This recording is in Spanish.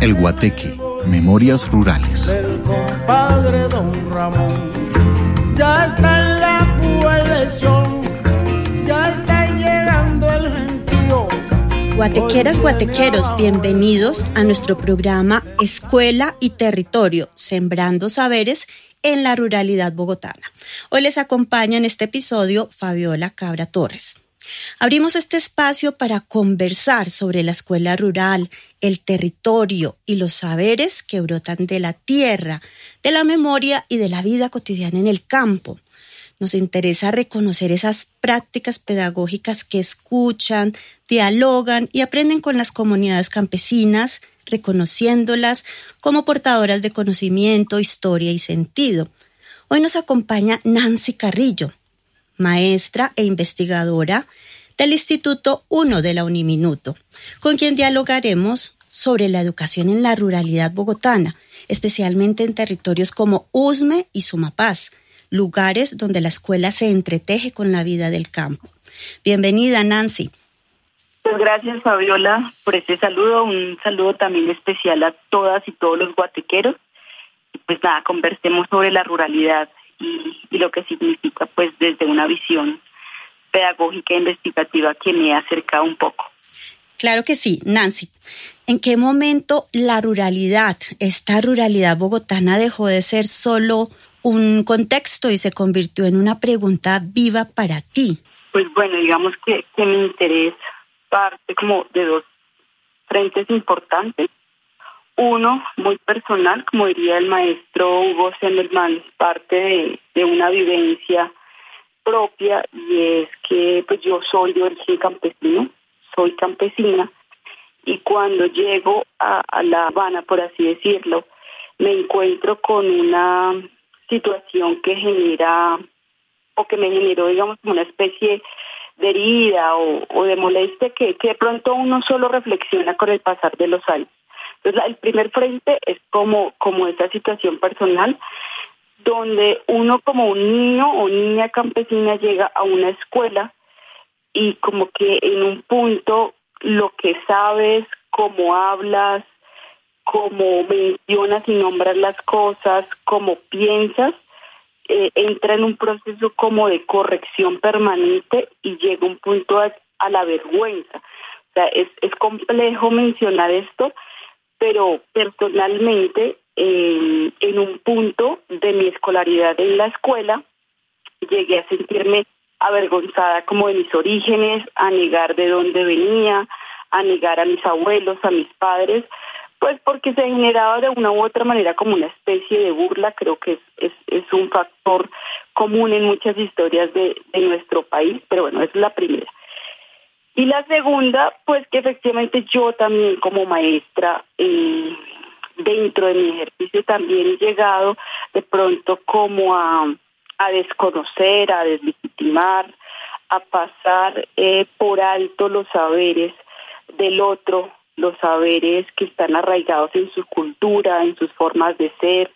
El Guateque, Memorias Rurales. Del compadre Don Ramón, ya está en la púa el lechón, ya está llegando el gentío. Guatequeras, guatequeros, bienvenidos a nuestro programa Escuela y Territorio, Sembrando Saberes en la Ruralidad Bogotana. Hoy les acompaña en este episodio Fabiola Cabra Torres. Abrimos este espacio para conversar sobre la escuela rural, el territorio y los saberes que brotan de la tierra, de la memoria y de la vida cotidiana en el campo. Nos interesa reconocer esas prácticas pedagógicas que escuchan, dialogan y aprenden con las comunidades campesinas, reconociéndolas como portadoras de conocimiento, historia y sentido. Hoy nos acompaña Nancy Carrillo, maestra e investigadora del Instituto 1 de la Uniminuto, con quien dialogaremos sobre la educación en la ruralidad bogotana, especialmente en territorios como Usme y Sumapaz, lugares donde la escuela se entreteje con la vida del campo. Bienvenida, Nancy. Pues gracias, Fabiola, por este saludo. Un saludo también especial a todas y todos los guatequeros. Pues nada, conversemos sobre la ruralidad y lo que significa, pues, desde una visión pedagógica e investigativa que me ha acercado un poco. Claro que sí, Nancy. ¿En qué momento la ruralidad, esta ruralidad bogotana, dejó de ser solo un contexto y se convirtió en una pregunta viva para ti? Pues bueno, digamos que mi interés parte como de dos frentes importantes. Uno, muy personal, como diría el maestro Hugo Sendelman, parte de una vivencia propia, y es que pues yo soy de origen campesino, soy campesina, y cuando llego a La Habana, por así decirlo, me encuentro con una situación que genera, o que me generó, digamos, como una especie de herida o de molestia que de pronto uno solo reflexiona con el pasar de los años. Entonces, el primer frente es como esta situación personal, donde uno como un niño o niña campesina llega a una escuela y como que en un punto lo que sabes, cómo hablas, cómo mencionas y nombras las cosas, cómo piensas, entra en un proceso como de corrección permanente y llega un punto a la vergüenza. O sea, es complejo mencionar esto, pero personalmente, en un punto de mi escolaridad en la escuela, llegué a sentirme avergonzada como de mis orígenes, a negar de dónde venía, a negar a mis abuelos, a mis padres, pues porque se generaba de una u otra manera como una especie de burla. Creo que es un factor común en muchas historias de nuestro país, pero bueno, esa es la primera. Y la segunda, pues que efectivamente yo también como maestra, dentro de mi ejercicio también he llegado de pronto como a desconocer, a deslegitimar, a pasar por alto los saberes del otro, los saberes que están arraigados en su cultura, en sus formas de ser,